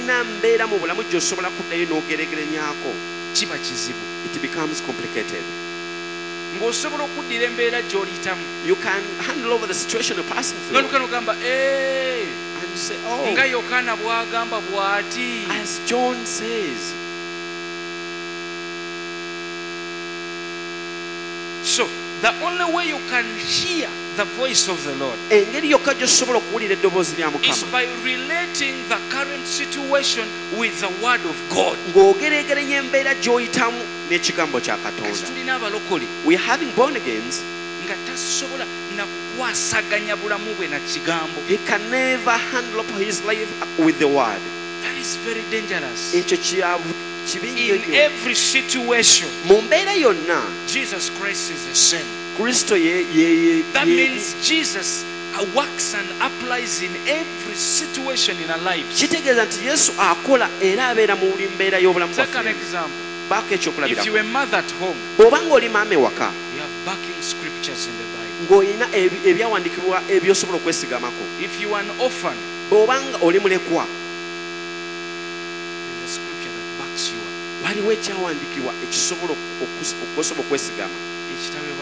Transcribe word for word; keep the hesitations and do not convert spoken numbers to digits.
tolina mbeera mu bulamu gy'osobola kuddayo n'ogeregerenyaako, kiba kizibu. it becomes complicated. Ng'osobola okuddira embeera gy'oliyitamu. You can handle over the situation you're passing through. N'olyoka n'ogamba, "Eh, And you say, oh, nga Yokaana bw'agamba bw'ati." as John says. So, the only way you can hear the voice of the Lord Engeri yokka gy'osobola okuwulira eddoboozi lya is Mukama by relating the current situation with the word of God. ng'ogeregeranya embeera gy'oyitamu n'ekigambo kya Kati Katonda. tulina abalokole We are having born agains. nga tasobola na kukwasaganya bulamu bwe na kigambo. He can never handle up his life with the word. That is very dangerous. Ekyo kya- kibi nnyo In nnyo. every situation, Mu mbeera yonna Jesus Christ is the same. Kristo ye ye ye That ye- means Jesus uh, works and applies in every situation in our lives. kitegeeza nti Yesu akola era abeera mu buli mbeera y'obulamu Take an bwaffe. example. Baako If ekyokulabirako. you were mother at home, Bw'oba ng'oli maama ewaka you have backing scriptures in the Bible. ng'olina ebi- ebyawandiikibwa ebyosobola okwesigamako. If you are an orphan, Bw'oba nga oli mulekwa, there's a scripture that backs you up. waliwo ekyawandiikibwa ekisobola okus- okusobola okwesigama. Ekitabo